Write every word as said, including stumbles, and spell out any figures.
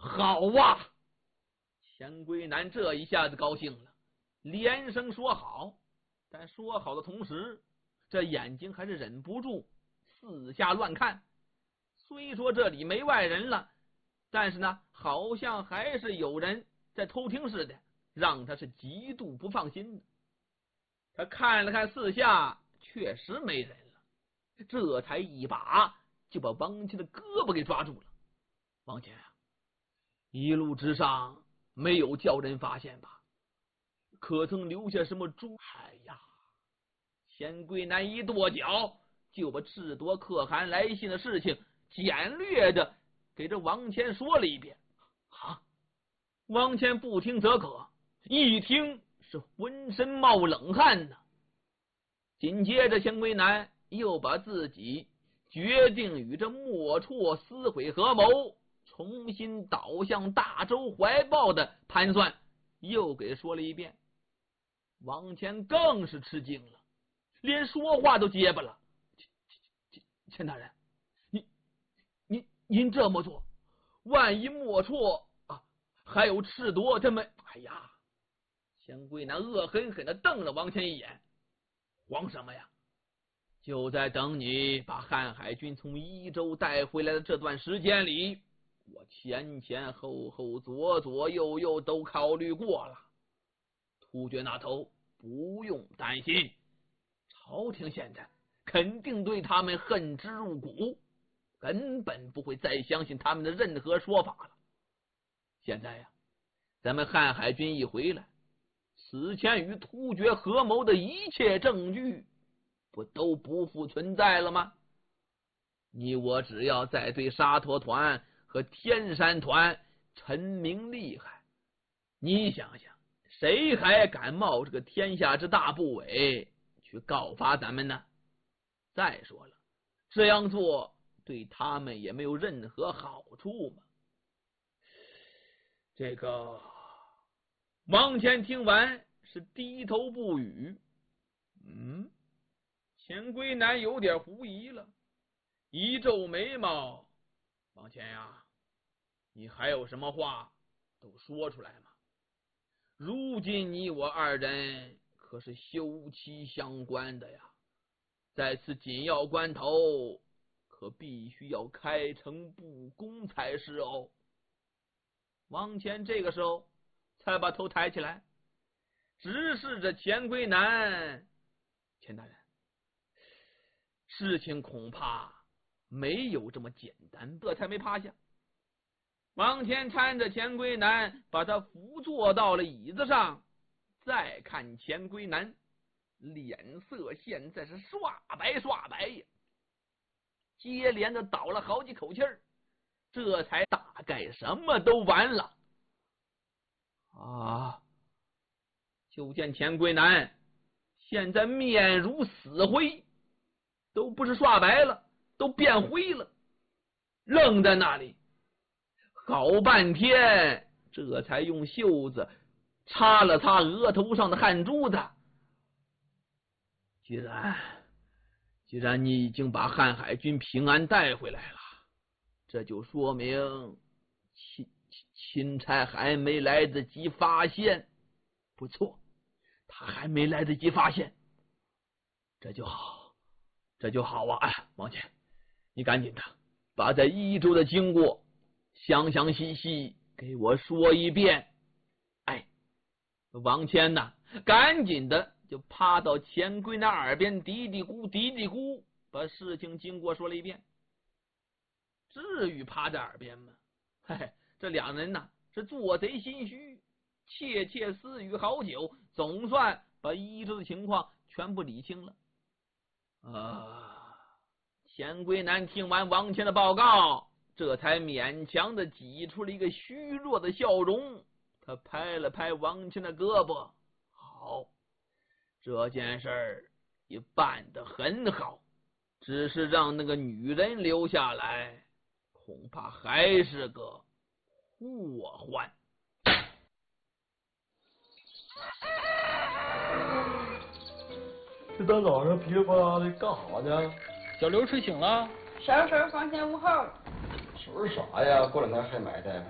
好啊！钱龟南这一下子高兴了，连声说好。但说好的同时，这眼睛还是忍不住四下乱看。虽说这里没外人了，但是呢，好像还是有人在偷听似的，让他是极度不放心的。他看了看四下，确实没人了，这才一把就把王谦的胳膊给抓住了。王谦啊，一路之上没有叫人发现吧？可曾留下什么蛛？哎呀！钱龟南一跺脚，就把智多可汗来信的事情简略的给这王谦说了一遍。啊！王谦不听则可，一听是浑身冒冷汗呢。紧接着，钱龟南又把自己决定与这莫绰撕毁合谋，重新倒向大周怀抱的盘算又给说了一遍。王谦更是吃惊了，连说话都结巴了。钱大人，您您您这么做，万一莫绰啊还有赤夺他们……哎呀！钱龟南恶狠狠的瞪了王谦一眼，慌什么呀？就在等你把瀚海军从伊州带回来的这段时间里，我前前后后左左右右都考虑过了。突厥那头不用担心，朝廷现在肯定对他们恨之入骨，根本不会再相信他们的任何说法了。现在呀，咱们瀚海军一回来，此前与突厥合谋的一切证据不都不复存在了吗？你我只要再对沙陀团和天山团陈明厉害，你想想，谁还敢冒这个天下之大不韪去告发咱们呢？再说了，这样做对他们也没有任何好处嘛。这个王谦听完是低头不语。嗯，钱龟南有点狐疑了，一皱眉毛。王谦呀，你还有什么话都说出来嘛。如今你我二人可是休戚相关的呀，在此紧要关头，可必须要开诚布公才是哦。王谦这个时候才把头抬起来，直视着钱龟南。钱大人，事情恐怕没有这么简单，这才没趴下。王谦搀着钱龟南，把他扶坐到了椅子上。再看钱龟南，脸色现在是刷白刷白呀，接连的倒了好几口气儿，这才大概什么都完了。啊！就见钱龟南现在面如死灰，都不是刷白了，都变灰了，愣在那里好半天，这才用袖子擦了擦额头上的汗珠子。既然既然你已经把瀚海军平安带回来了，这就说明钦钦差还没来得及发现。不错，他还没来得及发现，这就好，这就好啊！哎，王谦，你赶紧的把在伊州的经过详详细细给我说一遍。哎，王谦呐，赶紧的就趴到钱龟南耳边嘀嘀咕嘀嘀咕，把事情经过说了一遍。至于趴在耳边吗？嘿嘿，这两人呐是做贼心虚，窃窃私语好久，总算把伊州的情况全部理清了。啊！钱龟南听完王谦的报告，这才勉强的挤出了一个虚弱的笑容。他拍了拍王谦的胳膊，好，这件事儿也办得很好，只是让那个女人留下来，恐怕还是个祸患。 这大早上噼里啪啦的干啥呢？ 小刘睡醒了。 收拾收拾房前屋后。 收拾啥呀？过两天还埋汰。